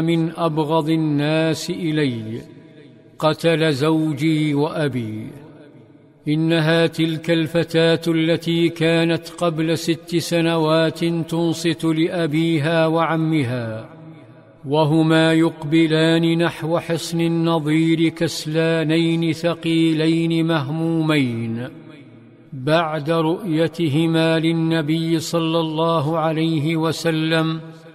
من أبغض الناس إلي، قتل زوجي وأبي. إنها تلك الفتاة التي كانت قبل 6 سنوات تنصت لأبيها وعمها، وهما يقبلان نحو حصن النضير كسلانين ثقيلين مهمومين بعد رؤيتهما للنبي صلى الله عليه وسلم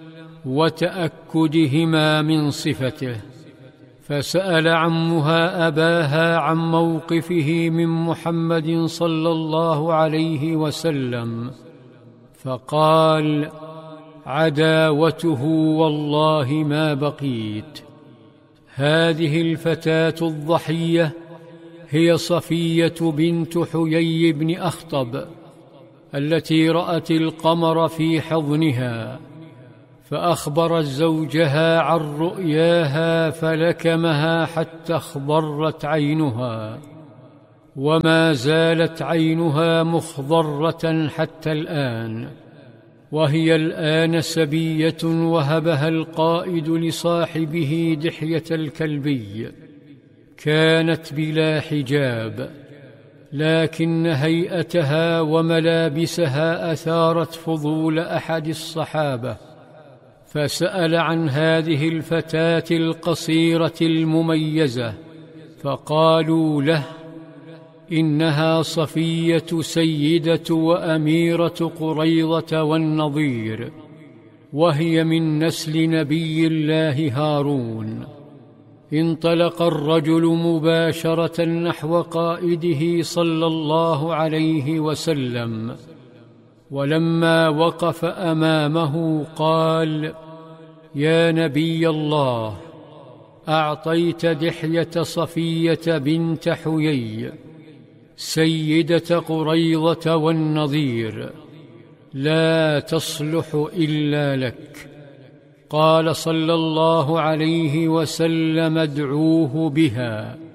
وتأكدهما من صفته. فسأل عمها أباها عن موقفه من محمد صلى الله عليه وسلم، فقال: عداوته والله ما بقيت. هذه الفتاة الضحية هي صفية بنت حيي بن أخطب التي رأت القمر في حضنها، فأخبرت زوجها عن رؤياها فلكمها حتى اخضرت عينها، وما زالت عينها مخضرة حتى الآن، وهي الآن سبية وهبها القائد لصاحبه دحية الكلبي. كانت بلا حجاب، لكن هيئتها وملابسها أثارت فضول أحد الصحابة، فسأل عن هذه الفتاة القصيرة المميزة، فقالوا له: إنها صفية سيدة وأميرة قريظة والنضير، وهي من نسل نبي الله هارون. انطلق الرجل مباشرة نحو قائده صلى الله عليه وسلم، ولما وقف أمامه قال: يا نبي الله، أعطيت دحية صفية بنت حيي سيدة قريظة والنضير، لا تصلح إلا لك. قال صلى الله عليه وسلم: ادعوه بها.